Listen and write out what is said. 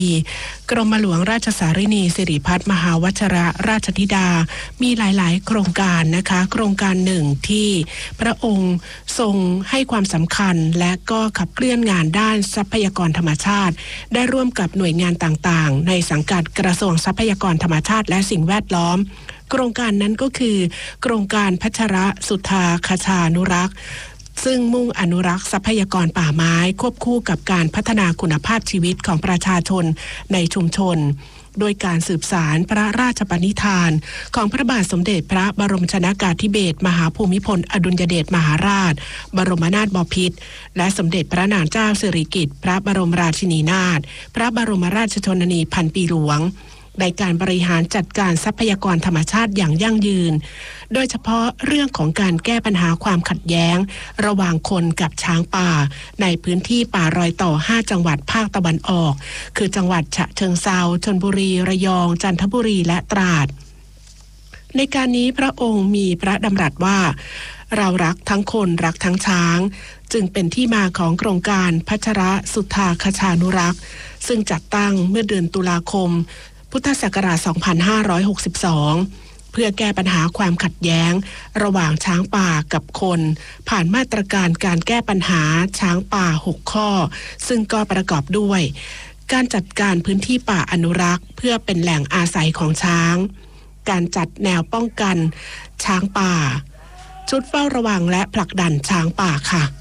กรมหลวงราชสารินีสิริพัฒน์มหาวชิรราชธิดามีหลายๆโครงการนะคะโครงการหนึ่งที่พระองค์ทรงให้ความสำคัญและก็ขับเคลื่อนงานด้านทรัพยากรธรรมชาติได้ร่วมกับหน่วยงานต่างๆในสังกัดกระทรวงทรัพยากรธรรมชาติและสิ่งแวดล้อมโครงการนั้นก็คือโครงการพัชรสุธาคชานุรักษ์ซึ่งมุ่งอนุรักษ์ทรัพยากรป่าไม้ควบคู่กับการพัฒนาคุณภาพชีวิตของประชาชนในชุมชนโดยการสืบสารพระราชปณิธานของพระบาทสมเด็จพระบรมชนกาธิเบศรมหาภูมิพลอดุลยเดชมหาราชบรมนาถบพิตรและสมเด็จพระนางเจ้าสิริกิติ์พระบรมราชินีนาถพระบรมราชชนนีพันปีหลวงในการบริหารจัดการทรัพยากรธรรมชาติอย่างยั่งยืนโดยเฉพาะเรื่องของการแก้ปัญหาความขัดแย้งระหว่างคนกับช้างป่าในพื้นที่ป่ารอยต่อ5จังหวัดภาคตะวันออกคือจังหวัดฉะเชิงเทราชลบุรีระยองจันทบุรีและตราดในการนี้พระองค์มีพระดำรัสว่าเรารักทั้งคนรักทั้งช้างจึงเป็นที่มาของโครงการพัชรสุธาคชานุรักษ์ซึ่งจัดตั้งเมื่อเดือนตุลาคมพุทธศักราช 2562 เพื่อแก้ปัญหาความขัดแย้งระหว่างช้างป่ากับคนผ่านมาตรการการแก้ปัญหาช้างป่า6ข้อซึ่งก็ประกอบด้วยการจัดการพื้นที่ป่าอนุรักษ์เพื่อเป็นแหล่งอาศัยของช้างการจัดแนวป้องกันช้างป่าชุดเฝ้าระวังและผลักดันช้างป่าค่ะ